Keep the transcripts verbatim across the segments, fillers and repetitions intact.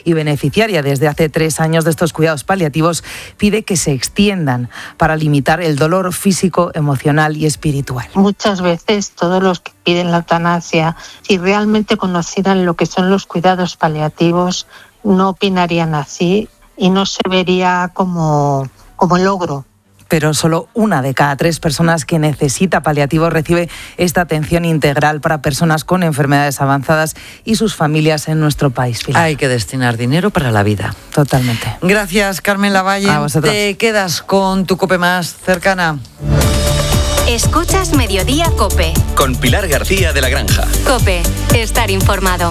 y beneficiaria desde hace tres años de estos cuidados paliativos, pide que se extiendan para limitar el dolor físico, emocional y espiritual. Muchas veces todos los que piden la eutanasia, si realmente conocieran lo que son los cuidados paliativos, no opinarían así y no se vería como, como logro. Pero solo una de cada tres personas que necesita paliativos recibe esta atención integral para personas con enfermedades avanzadas y sus familias en nuestro país. Pilar. Hay que destinar dinero para la vida. Totalmente. Gracias, Carmen Lavalle. A vosotros. Te quedas con tu COPE más cercana. Escuchas Mediodía COPE. Con Pilar García de la Granja. COPE. Estar informado.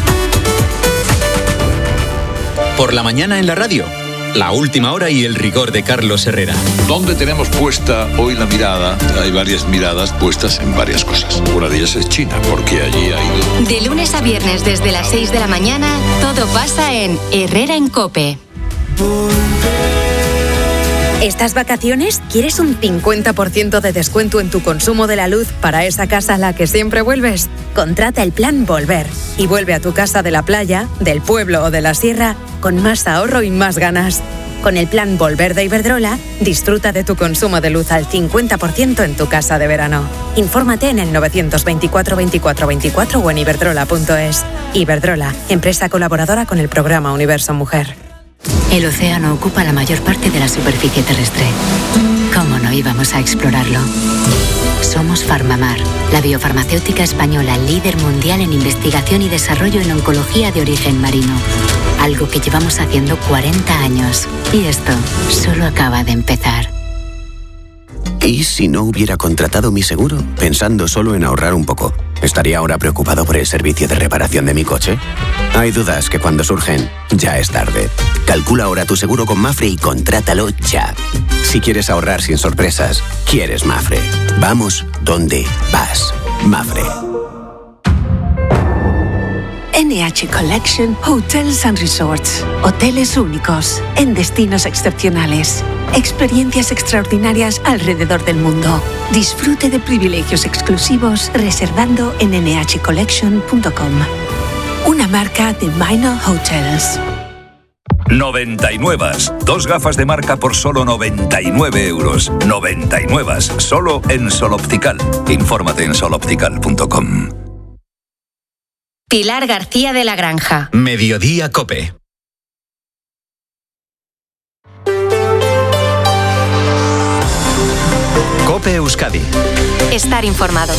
Por la mañana en la radio. La última hora y el rigor de Carlos Herrera. ¿Dónde tenemos puesta hoy la mirada? Hay varias miradas puestas en varias cosas. Una de ellas es China, porque allí ha ido... De lunes a viernes desde las seis de la mañana, todo pasa en Herrera en COPE. ¿Estas vacaciones quieres un cincuenta por ciento de descuento en tu consumo de la luz para esa casa a la que siempre vuelves? Contrata el plan Volver y vuelve a tu casa de la playa, del pueblo o de la sierra con más ahorro y más ganas. Con el plan Volver de Iberdrola, disfruta de tu consumo de luz al cincuenta por ciento en tu casa de verano. Infórmate en el novecientos veinticuatro veinticuatro veinticuatro o en iberdrola punto es. Iberdrola, empresa colaboradora con el programa Universo Mujer. El océano ocupa la mayor parte de la superficie terrestre. ¿Cómo no íbamos a explorarlo? Somos Farmamar, la biofarmacéutica española líder mundial en investigación y desarrollo en oncología de origen marino. Algo que llevamos haciendo cuarenta años. Y esto solo acaba de empezar. ¿Y si no hubiera contratado mi seguro, pensando solo en ahorrar un poco? ¿Estaría ahora preocupado por el servicio de reparación de mi coche? Hay dudas que cuando surgen, ya es tarde. Calcula ahora tu seguro con Mafre y contrátalo ya. Si quieres ahorrar sin sorpresas, quieres Mafre. Vamos donde vas. Mafre. N H Collection Hotels and Resorts. Hoteles únicos, en destinos excepcionales. Experiencias extraordinarias alrededor del mundo. Disfrute de privilegios exclusivos reservando en ene hache collection punto com. Una marca de Minor Hotels. noventa y nueve. Dos gafas de marca por solo noventa y nueve euros. noventa y nueve. Solo en Sol Optical. Infórmate en sol optical punto com. Pilar García de la Granja. Mediodía COPE. COPE Euskadi. Estar informado.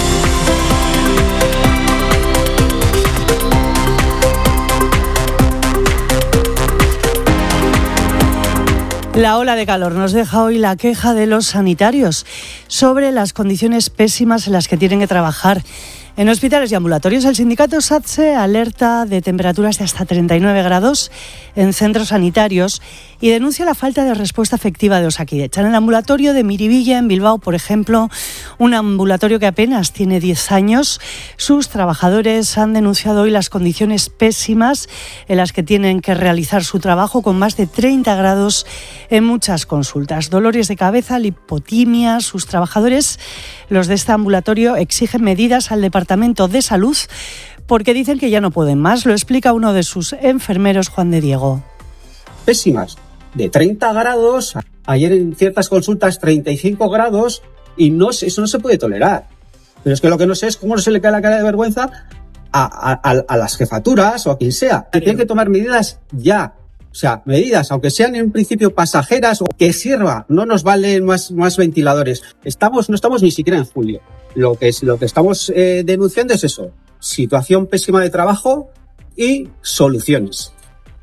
La ola de calor nos deja hoy la queja de los sanitarios sobre las condiciones pésimas en las que tienen que trabajar. En hospitales y ambulatorios, el sindicato SATSE alerta de temperaturas de hasta treinta y nueve grados en centros sanitarios y denuncia la falta de respuesta efectiva de Osakidetza. En el ambulatorio de Miribilla, en Bilbao, por ejemplo, un ambulatorio que apenas tiene diez años, sus trabajadores han denunciado hoy las condiciones pésimas en las que tienen que realizar su trabajo, con más de treinta grados en muchas consultas. Dolores de cabeza, lipotimia. Sus trabajadores, los de este ambulatorio, exigen medidas al Departamento de Salud porque dicen que ya no pueden más. Lo explica uno de sus enfermeros, Juan de Diego. Pésimas, de treinta grados, ayer en ciertas consultas treinta y cinco grados, y no, eso no se puede tolerar. Pero es que lo que no sé es cómo no se le cae la cara de vergüenza a, a, a, a las jefaturas o a quien sea. Que tienen que tomar medidas ya. O sea, medidas, aunque sean en principio pasajeras, o que sirva, no nos valen más, más ventiladores. Estamos, no estamos ni siquiera en julio. Lo que, es, lo que estamos eh, denunciando es eso, situación pésima de trabajo y soluciones.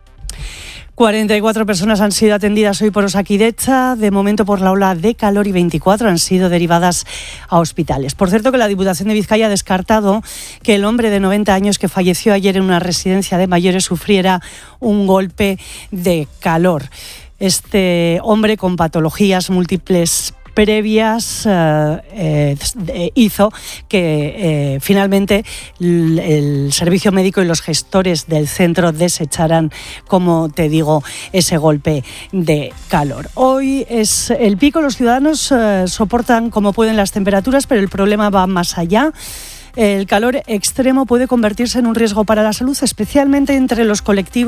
cuarenta y cuatro personas han sido atendidas hoy por Osakidetza, de momento por la ola de calor, y veinticuatro han sido derivadas a hospitales. Por cierto, que la Diputación de Vizcaya ha descartado que el hombre de noventa años que falleció ayer en una residencia de mayores sufriera un golpe de calor. Este hombre, con patologías múltiples previas, eh, eh, hizo que eh, finalmente el, el servicio médico y los gestores del centro desecharan, como te digo, ese golpe de calor. Hoy es el pico, los ciudadanos eh, soportan como pueden las temperaturas, pero el problema va más allá. El calor extremo puede convertirse en un riesgo para la salud, especialmente entre los colectivos